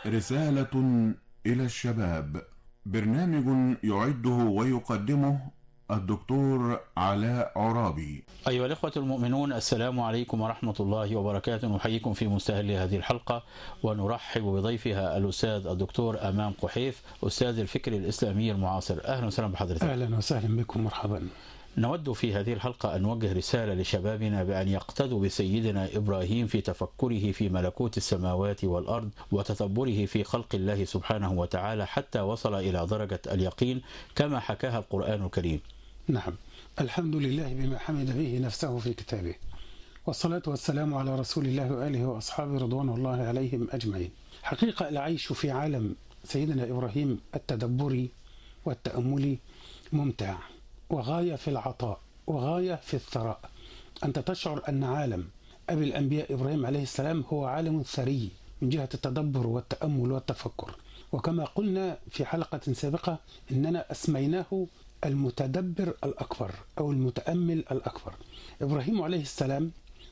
رسالة إلى الشباب، برنامج يعده ويقدمه الدكتور علاء عرابي. أيها الإخوة المؤمنون، السلام عليكم ورحمة الله وبركاته. نحييكم في مستهل هذه الحلقة ونرحب بضيفها الأستاذ الدكتور أمام قحيف، أستاذ الفكر الإسلامي المعاصر. أهلا وسهلا بحضرتك. أهلا وسهلا بكم، مرحبا. نود في هذه الحلقة أن نوجه رسالة لشبابنا بأن يقتدوا بسيدنا إبراهيم في تفكره في ملكوت السماوات والأرض وتدبره في خلق الله سبحانه وتعالى حتى وصل إلى درجة اليقين كما حكاها القرآن الكريم. نعم، الحمد لله بما حمد به نفسه في كتابه، والصلاة والسلام على رسول الله وآله وأصحابه رضوان الله عليهم أجمعين. حقيقة العيش في عالم سيدنا إبراهيم التدبري والتأملي ممتع، وغاية في العطاء وغاية في الثراء. أنت تشعر أن عالم أبي الأنبياء إبراهيم عليه السلام هو عالم ثري من جهة التدبر والتأمل والتفكر، وكما قلنا في حلقة سابقة إننا أسميناه المتدبر الأكبر أو المتأمل الأكبر. إبراهيم عليه السلام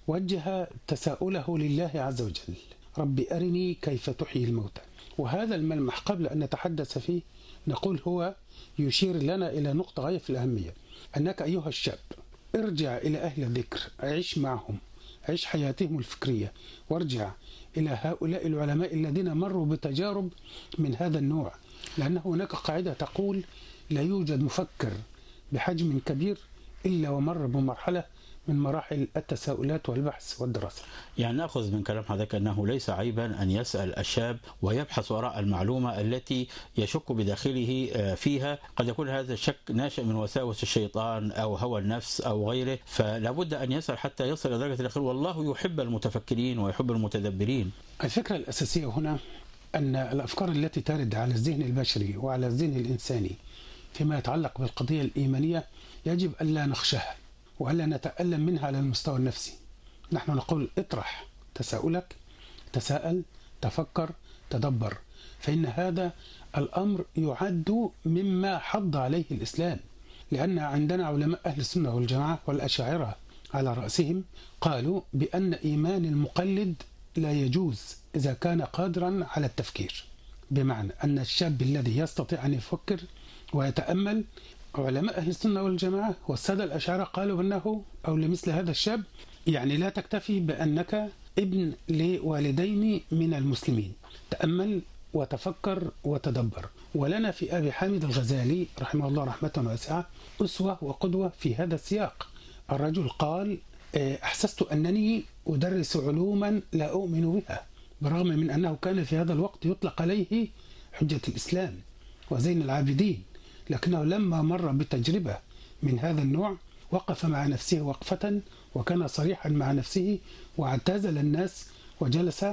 وجه تساؤله لله عز وجل: رب أرني كيف تحيي الموتى. وهذا الملمح قبل أن نتحدث فيه نقول هو يشير لنا إلى نقطة غاية في الأهمية، أنك أيها الشاب ارجع إلى أهل الذكر، عيش معهم، عيش حياتهم الفكرية، وارجع إلى هؤلاء العلماء الذين مروا بتجارب من هذا النوع، لأن هناك قاعدة تقول: لا يوجد مفكر بحجم كبير إلا ومر بمرحلة من مراحل التساؤلات والبحث والدراسة. يعني نأخذ من كلام حضرتك أنه ليس عيبا أن يسأل الشاب ويبحث وراء المعلومة التي يشك بداخله فيها. قد يكون هذا الشك ناشئ من وساوس الشيطان أو هوى النفس أو غيره، فلا بد أن يسأل حتى يصل إلى درجة اليقين، والله يحب المتفكرين ويحب المتدبرين. الفكرة الأساسية هنا أن الأفكار التي ترد على الذهن البشري وعلى الذهن الإنساني فيما يتعلق بالقضية الإيمانية يجب ألا نخشاها وألا نتألم منها على المستوى النفسي. نحن نقول: اطرح تساؤلك، تساءل، تفكر، تدبر، فإن هذا الأمر يعد مما حض عليه الإسلام، لأن عندنا علماء أهل السنة والجماعة والأشاعرة على رأسهم قالوا بأن إيمان المقلد لا يجوز إذا كان قادرا على التفكير، بمعنى أن الشاب الذي يستطيع أن يفكر ويتأمل، علماء أهل السنة والجماعة والسادة الأشاعرة قالوا أنه أو لمثل هذا الشاب يعني لا تكتفي بأنك ابن لوالدين من المسلمين، تأمل وتفكر وتدبر. ولنا في أبي حامد الغزالي رحمه الله رحمة واسعة أسوة وقدوة في هذا السياق. الرجل قال: أحسست أنني أدرس علوما لا أؤمن بها، برغم من أنه كان في هذا الوقت يطلق عليه حجة الإسلام وزين العابدين، لكنه لما مر بتجربة من هذا النوع وقف مع نفسه وقفة وكان صريحا مع نفسه واعتزل الناس وجلس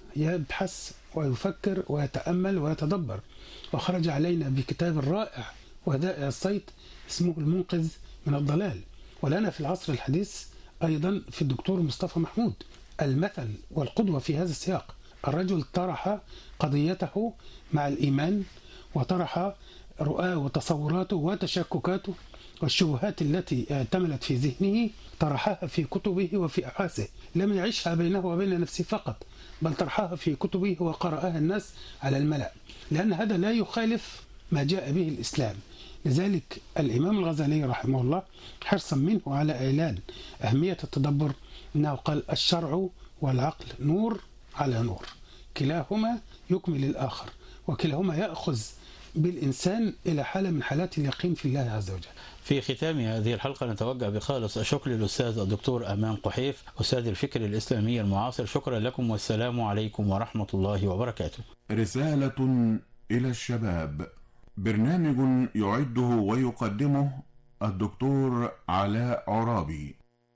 يبحث ويفكر ويتأمل ويتدبر، وخرج علينا بكتاب رائع ودائع الصيت اسمه المنقذ من الضلال. ولنا في العصر الحديث أيضا في الدكتور مصطفى محمود المثل والقدوة في هذا السياق. الرجل طرح قضيته مع الإيمان وطرح رؤاه وتصوراته وتشككاته والشبهات التي اعتملت في ذهنه، طرحها في كتبه وفي أبحاثه، لم يعيشها بينه وبين نفسه فقط، بل طرحها في كتبه وقرأها الناس على الملأ، لأن هذا لا يخالف ما جاء به الإسلام. لذلك الإمام الغزالي رحمه الله حرصا منه على إعلان أهمية التدبر أنه قال: الشرع والعقل نور على نور، كلاهما يكمل الآخر، وكلاهما يأخذ بالإنسان إلى حالة من حالات اليقين في الله عز وجل. في ختام هذه الحلقة نتوجه بخالص الشكر للأستاذ الدكتور أمام قحيف، أستاذ الفكر الإسلامي المعاصر. شكرا لكم والسلام عليكم ورحمة الله وبركاته. رسالة إلى الشباب، برنامج يعده ويقدمه الدكتور علاء عرابي.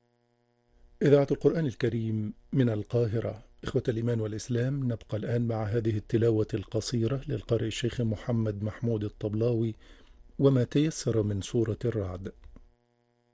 إذاعة القرآن الكريم من القاهرة. إخوة الإيمان والإسلام، نبقى الآن مع هذه التلاوة القصيرة للقارئ الشيخ محمد محمود الطبلاوي وما تيسر من سورة الرعد.